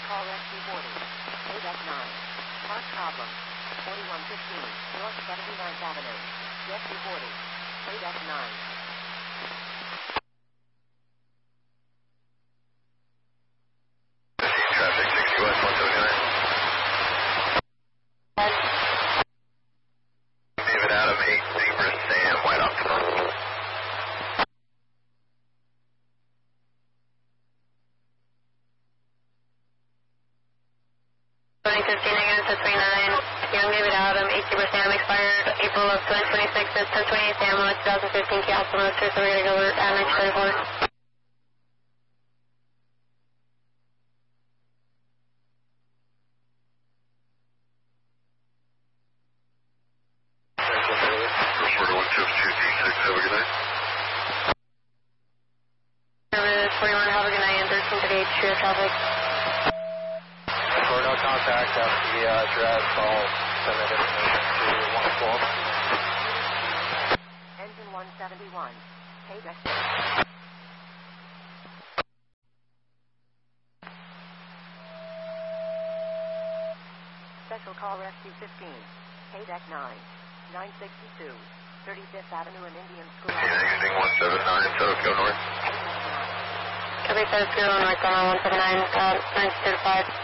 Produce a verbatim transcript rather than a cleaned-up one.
call rescue boarding. A F nine. Park problem. forty-one fifteen North seventy-ninth Avenue. Jet reporting. A F nine. Traffic sixty-one one seventy-nine. David Adam eight Zebra Sam White Optima. fifteen again to twenty-nine. Young David Adam, eight Zebra Sam, expired April of twenty twenty-six at ten twenty-eight Sam, twenty fifteen Castle Roadster, so we're going to go over at nine thirty-four. First order one two two D six, have a good night. Service forty-one, have a good night, and thirteen thirty-eight, true traffic. For no contact, that's the uh, address. I'll send that information to one twelve. Engine one seventy-one. Take a Special call rescue fifteen. K D E C nine. nine sixty-two. thirty-fifth Avenue and Indian School. Exiting one seven nine, so go north. Copy, five zero, North Donald one seven nine, uh, nine thirty-five.